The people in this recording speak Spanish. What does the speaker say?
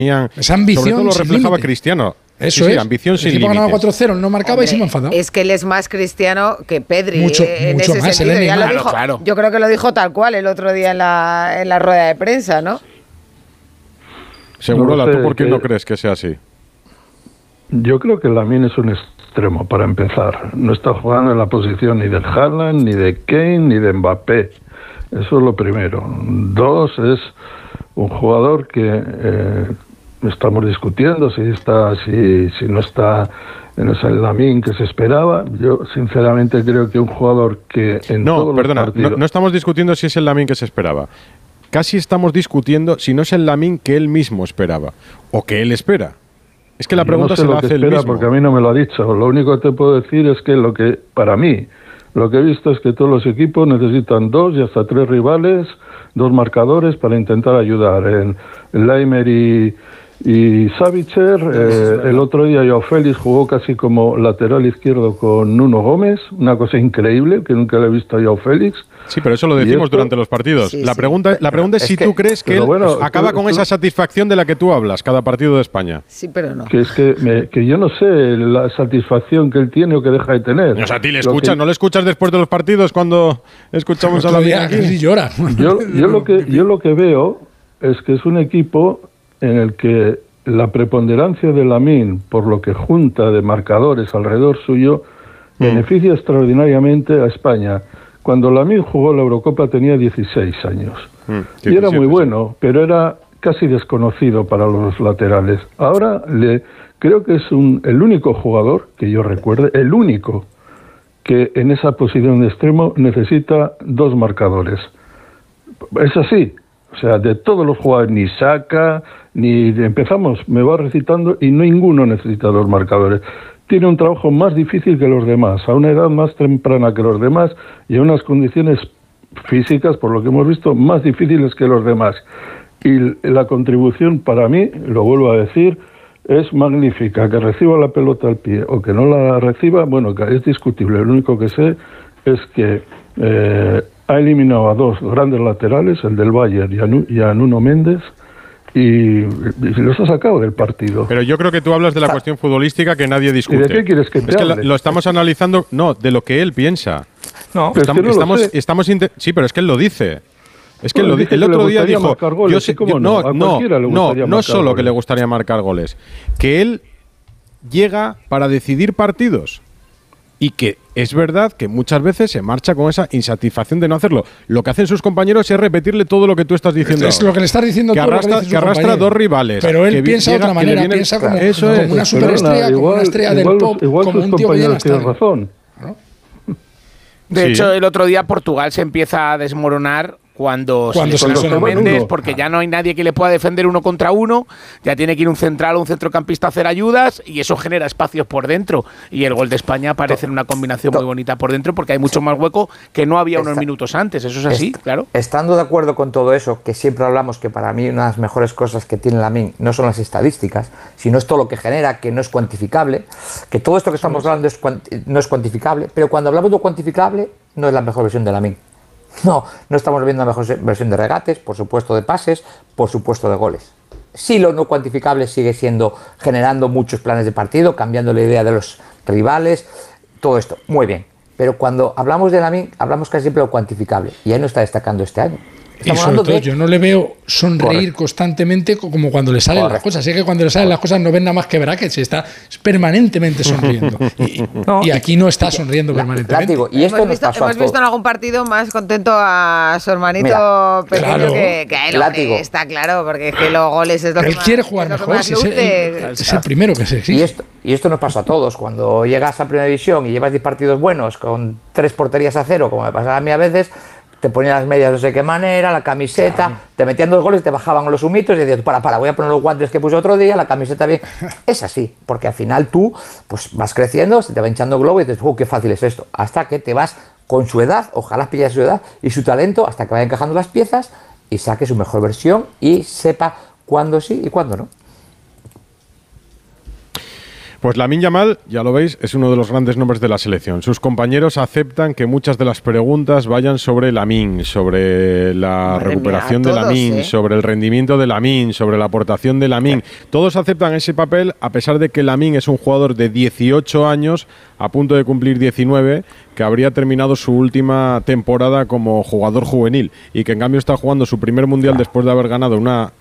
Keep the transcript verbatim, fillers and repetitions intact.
Esa ambición sobre todo lo reflejaba límite. Cristiano. Eso sí, es. sí, ambición sin límites. El equipo ganaba cuatro cero, no marcaba Hombre, y se me enfadaba. Es que él es más cristiano que Pedri. Mucho, eh, en mucho ese más. sentido. Ya lo claro, dijo, claro. Yo creo que lo dijo tal cual el otro día en la, en la rueda de prensa, ¿no? Seguro, No sé, ¿tú por qué que- no crees que sea así? Yo creo que Lamine es un extremo, para empezar. No está jugando en la posición ni de Haaland, ni de Kane, ni de Mbappé. Eso es lo primero. Dos, es un jugador que eh, estamos discutiendo si está, si, si no está en el Lamine que se esperaba. Yo, sinceramente, creo que un jugador que en No, todos perdona, los partidos... no, no estamos discutiendo si es el Lamine que se esperaba. Casi estamos discutiendo si no es el Lamine que él mismo esperaba o que él espera. Es que la pregunta Yo no sé se la lo que hace él espera mismo. porque a mí no me lo ha dicho. Lo único que te puedo decir es que lo que, para mí, lo que he visto es que todos los equipos necesitan dos y hasta tres rivales, dos marcadores para intentar ayudar. En Laimer y, y Savitzer, eh, el otro día Joao Félix jugó casi como lateral izquierdo con Nuno Gómez, una cosa increíble que nunca le he visto a Joao Félix. Sí, pero eso lo ¿Y decimos esto? durante los partidos. Sí, la, sí. pregunta, la pregunta es, Es si que- tú crees que pero él bueno, acaba tú- con tú- esa satisfacción de la que tú hablas cada partido de España. Sí, pero no. Que es que, me- que yo no sé la satisfacción que él tiene o que deja de tener. O sea, a ti le Lo escuchas, que- ¿no le escuchas después de los partidos cuando escuchamos a Otro la día aquí? casi llora. Yo, yo lo que yo lo que veo es que es un equipo en el que la preponderancia de Lamine, por lo que junta de marcadores alrededor suyo, Mm. beneficia extraordinariamente a España. Cuando Lamine jugó la Eurocopa tenía dieciséis años Mm, y era diecisiete, muy sí. bueno, pero era casi desconocido para los laterales. Ahora le creo que es un, el único jugador que yo recuerde, el único que en esa posición de extremo necesita dos marcadores. Es así. O sea, de todos los jugadores, ni Saka, ni empezamos, me va recitando y ninguno necesita dos marcadores. Tiene un trabajo más difícil que los demás, a una edad más temprana que los demás y en unas condiciones físicas, por lo que hemos visto, más difíciles que los demás. Y la contribución para mí, lo vuelvo a decir, es magnífica. Que reciba la pelota al pie o que no la reciba, bueno, que es discutible. Lo único que sé es que eh, ha eliminado a dos grandes laterales, el del Bayern y a, Nu- y a Nuno Méndez, y, y los ha sacado del partido. Pero yo creo que tú hablas de la cuestión futbolística que nadie discute. ¿Y de qué quieres que te Es que lo, hable? lo estamos analizando, no, de lo que él piensa. No, Pero es que estamos, no lo estamos, sé. estamos inte- sí, pero es que él lo dice. Es que Bueno, él lo di- dice el que le otro día gustaría dijo, marcar goles, yo sé- ¿y cómo yo- no? A no, no, cualquiera le no, gustaría no marcar solo que goles. le gustaría marcar goles, que él llega para decidir partidos. Y que es verdad que muchas veces se marcha con esa insatisfacción de no hacerlo. Lo que hacen sus compañeros es repetirle todo lo que tú estás diciendo. Es ahora. lo que le estás diciendo que tú, lo que arrastra, dice su que arrastra compañero. dos rivales. Pero él que vi- piensa de llega- otra que le manera, viene- piensa como, Eso como es. una superestrella, Perdona, como una igual- estrella del igual- pop, igual como tus un tío que llena compañeros tienen estadio. razón. De Sí. hecho, el otro día Portugal se empieza a desmoronar cuando, Cuando se se lesiona lesiona Méndez, uno. porque ya no hay nadie que le pueda defender uno contra uno, ya tiene que ir un central o un centrocampista a hacer ayudas y eso genera espacios por dentro. Y el gol de España parece una combinación muy bonita por dentro porque hay mucho más hueco que no había unos Está- minutos antes. Eso es así, Est- claro. Estando de acuerdo con todo eso, que siempre hablamos que para mí una de las mejores cosas que tiene Lamine no son las estadísticas, sino es todo lo que genera, que no es cuantificable, que todo esto que estamos hablando es cuanti- no es cuantificable, pero cuando hablamos de cuantificable no es la mejor versión de Lamine. No, no estamos viendo la mejor se- versión de regates, por supuesto de pases, por supuesto de goles. Sí, lo no cuantificable sigue siendo generando muchos planes de partido, cambiando la idea de los rivales, todo esto, muy bien. Pero cuando hablamos de Lamine, hablamos casi siempre de lo cuantificable, y ahí no está destacando este año. Y Estamos sobre hablando todo, de... yo no le veo sonreír Correcto. constantemente co- como cuando le salen las Correcto. cosas. Sé que cuando le salen las cosas no ven nada más que brackets, está permanentemente sonriendo. Y, No. y aquí no está sonriendo La- permanentemente. látigo, y esto hemos nos visto, pasó a hemos visto en todos. algún partido más contento a su hermanito Mira, pequeño claro. que, que a él, Látigo. hombre, está claro, porque es que los goles es lo Pero que él más, quiere jugar es lo que mejor, más si es, el, luce. es el primero que se Y exige. esto, y esto nos pasa a todos. Cuando llegas a Primera División y llevas diez partidos buenos con tres porterías a cero, como me pasaba a mí a veces, te ponían las medias de no sé qué manera, la camiseta, te metían dos goles, te bajaban los humitos y decías, para, para, voy a poner los guantes que puse otro día, la camiseta bien. Es así, porque al final tú pues vas creciendo, se te va hinchando el globo y dices, uh, qué fácil es esto. Hasta que te vas con su edad, ojalá pilles su edad y su talento, hasta que vaya encajando las piezas y saque su mejor versión y sepa cuándo sí y cuándo no. Pues Lamine Yamal, ya lo veis, es uno de los grandes nombres de la selección. Sus compañeros aceptan que muchas de las preguntas vayan sobre Lamine, sobre la Madre recuperación mía, de todos, Lamine, ¿eh? sobre el rendimiento de Lamine, sobre la aportación de Lamine. Todos aceptan ese papel, a pesar de que Lamine es un jugador de dieciocho años, a punto de cumplir diecinueve, que habría terminado su última temporada como jugador juvenil y que en cambio está jugando su primer mundial después de haber ganado una